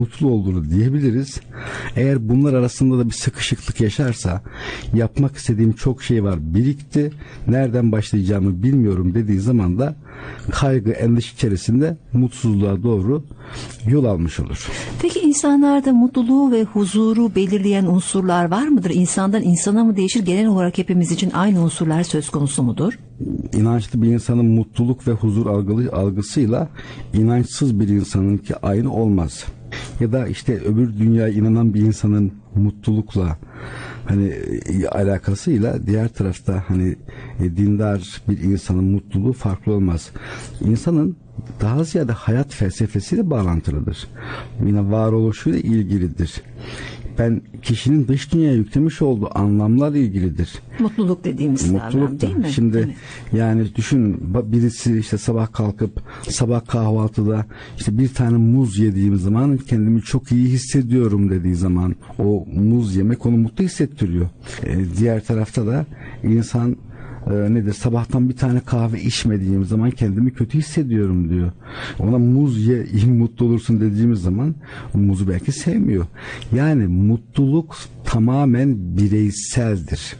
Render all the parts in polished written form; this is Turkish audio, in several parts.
mutlu olduğunu diyebiliriz. Eğer bunlar arasında da bir sıkışıklık yaşarsa, yapmak istediğim çok şey var, birikti, nereden başlayacağımı bilmiyorum dediği zaman da kaygı, endişe içerisinde mutsuzluğa doğru yol almış olur. Peki insanlarda mutluluğu ve huzuru belirleyen unsurlar var mıdır? İnsandan insana mı değişir? Genel olarak hepimiz için aynı unsurlar söz konusu mudur? İnançlı bir insanın mutluluk ve huzur algısıyla inançsız bir insanınki aynı olmaz. Ya da işte öbür dünyaya inanan bir insanın mutlulukla alakasıyla diğer tarafta dindar bir insanın mutluluğu farklı olmaz. İnsanın daha ziyade hayat felsefesiyle bağlantılıdır. Yine varoluşuyla ilgilidir. Kişinin dış dünyaya yüklemiş olduğu anlamlarla ilgilidir. Mutluluk dediğimiz kavram değil mi? Şimdi evet. Yani düşün, birisi işte sabah kalkıp sabah kahvaltıda işte bir tane muz yediğim zaman kendimi çok iyi hissediyorum dediği zaman o muz yemek onu mutlu hissettiriyor. Diğer tarafta da insan sabahtan bir tane kahve içmediğim zaman kendimi kötü hissediyorum diyor. Ona muz ye, mutlu olursun dediğimiz zaman muzu belki sevmiyor. Yani mutluluk tamamen bireyseldir.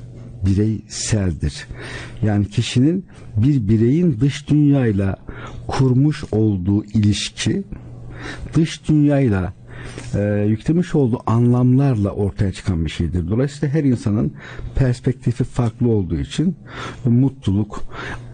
Yani kişinin bir bireyin dış dünyayla kurmuş olduğu ilişki, dış dünyayla yüklemiş olduğu anlamlarla ortaya çıkan bir şeydir. Dolayısıyla her insanın perspektifi farklı olduğu için mutluluk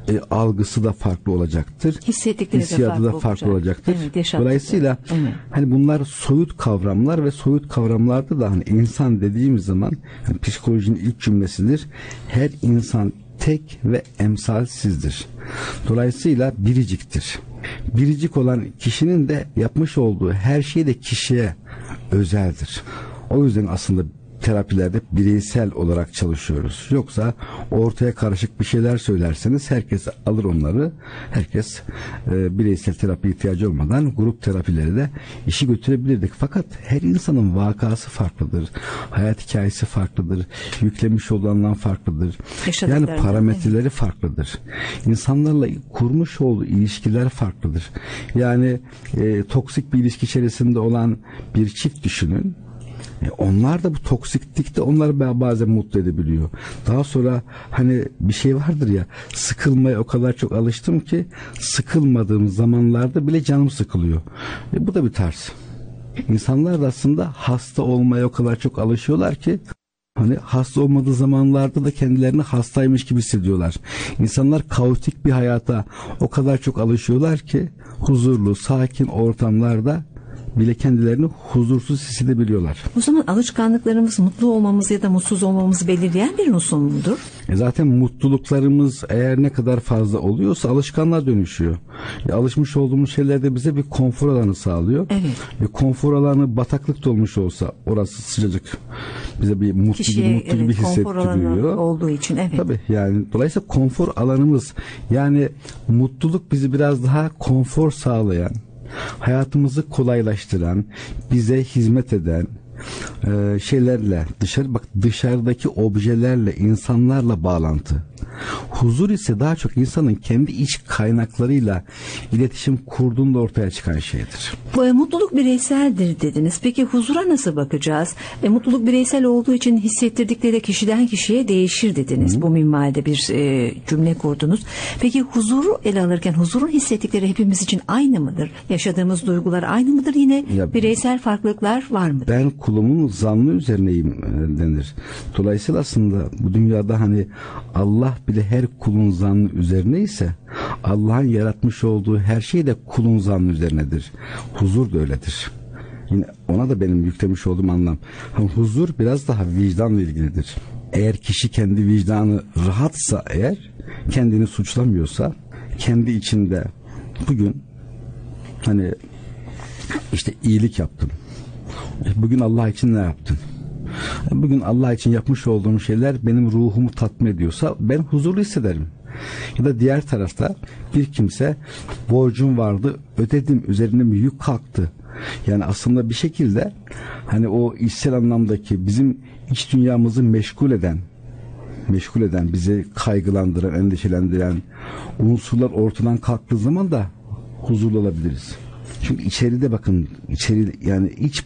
algısı da farklı olacaktır. Hissiyatı da farklı olacaktır. Evet, dolayısıyla bunlar soyut kavramlar ve soyut kavramlarda da insan dediğimiz zaman psikolojinin ilk cümlesidir. Her insan tek ve emsalsizdir. Dolayısıyla biriciktir. Biricik olan kişinin de yapmış olduğu her şey de kişiye özeldir. O yüzden aslında terapilerde bireysel olarak çalışıyoruz. Yoksa ortaya karışık bir şeyler söylerseniz herkes alır onları. Herkes bireysel terapi ihtiyacı olmadan grup terapileri de işi götürebilirdik. Fakat her insanın vakası farklıdır. Hayat hikayesi farklıdır. Yüklemiş olduğu anlam farklıdır. Yani parametreleri farklıdır. İnsanlarla kurmuş olduğu ilişkiler farklıdır. Yani toksik bir ilişki içerisinde olan bir çift düşünün. Onlar da bu toksiklikte onları bazen mutlu edebiliyor. Daha sonra bir şey vardır ya, sıkılmaya o kadar çok alıştım ki sıkılmadığım zamanlarda bile canım sıkılıyor. Bu da bir tarz. İnsanlar da aslında hasta olmaya o kadar çok alışıyorlar ki hasta olmadığı zamanlarda da kendilerini hastaymış gibi hissediyorlar. İnsanlar kaotik bir hayata o kadar çok alışıyorlar ki huzurlu, sakin ortamlarda bile kendilerini huzursuz hissedebiliyorlar. O zaman alışkanlıklarımız mutlu olmamızı ya da mutsuz olmamızı belirleyen bir unsur mudur? Zaten mutluluklarımız eğer ne kadar fazla oluyorsa alışkanlığa dönüşüyor. Alışmış olduğumuz şeyler de bize bir konfor alanı sağlıyor. Evet. Konfor alanı bataklıkta olmuş olsa orası sıcacık. Bize bir mutlu gibi hissettiriyor. Olduğu için evet. Tabii dolayısıyla konfor alanımız mutluluk bizi biraz daha konfor sağlayan, hayatımızı kolaylaştıran, bize hizmet eden şeylerle, dışarıdaki objelerle, insanlarla bağlantı. Huzur ise daha çok insanın kendi iç kaynaklarıyla iletişim kurduğunda ortaya çıkan şeydir. Mutluluk bireyseldir dediniz. Peki huzura nasıl bakacağız? Mutluluk bireysel olduğu için hissettirdikleri kişiden kişiye değişir dediniz. Bu minvalde bir cümle kurdunuz. Peki huzuru ele alırken huzurun hissettikleri hepimiz için aynı mıdır? Yaşadığımız duygular aynı mıdır? Yine bireysel farklılıklar var mıdır? Ben kulumun zannı üzerineyim denir. Dolayısıyla aslında bu dünyada Allah bile her kulun zannı üzerineyse Allah'ın yaratmış olduğu her şey de kulun zannı üzerinedir. Huzur da öyledir. Yine ona da benim yüklemiş olduğum anlam. Huzur biraz daha vicdanla ilgilidir. Eğer kişi kendi vicdanı rahatsa, eğer kendini suçlamıyorsa, kendi içinde bugün iyilik yaptım. Bugün Allah için ne yaptın? Bugün Allah için yapmış olduğum şeyler benim ruhumu tatmin ediyorsa ben huzurlu hissederim. Ya da diğer tarafta bir kimse borcum vardı, ödedim, üzerine bir yük kalktı. Yani aslında bir şekilde o içsel anlamdaki bizim iç dünyamızı meşgul eden, bizi kaygılandıran, endişelendiren unsurlar ortadan kalktığı zaman da huzurlu olabiliriz. Çünkü içeride bakın, içeri yani iç